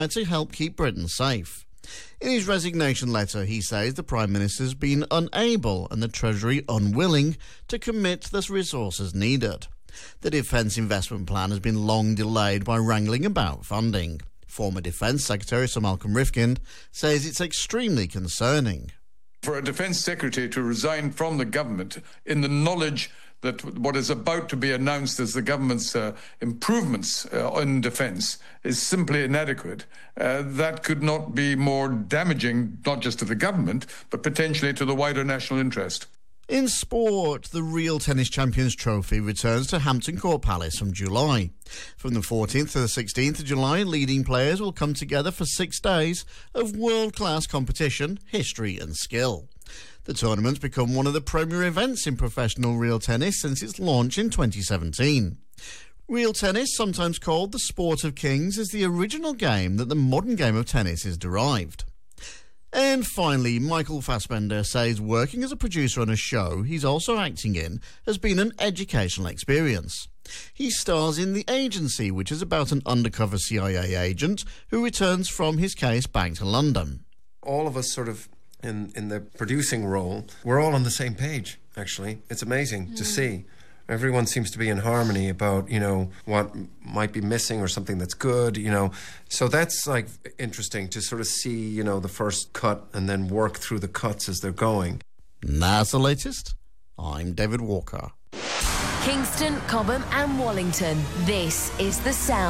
to help keep Britain safe. In his resignation letter, he says the Prime Minister's been unable and the Treasury unwilling to commit the resources needed. The Defence Investment Plan has been long delayed by wrangling about funding. Former Defence Secretary Sir Malcolm Rifkind says it's extremely concerning. For a Defence Secretary to resign from the government in the knowledge that what is about to be announced as the government's improvements in defence is simply inadequate, that could not be more damaging, not just to the government, but potentially to the wider national interest. In sport, the Real Tennis Champions Trophy returns to Hampton Court Palace from July. From the 14th to the 16th of July, leading players will come together for 6 days of world-class competition, history and skill. The tournament's become one of the premier events in professional real tennis since its launch in 2017. Real tennis, sometimes called the sport of kings, is the original game that the modern game of tennis is derived. And finally, Michael Fassbender says working as a producer on a show he's also acting in has been an educational experience. He stars in The Agency, which is about an undercover CIA agent who returns from his case back to London. All of us sort of in the producing role, we're all on the same page, actually. It's amazing to see. Everyone seems to be in harmony about, what might be missing or something that's good, So that's, interesting to sort of see, the first cut and then work through the cuts as they're going. That's the latest. I'm David Walker. Kingston, Cobham and Wallington. This is The Sound.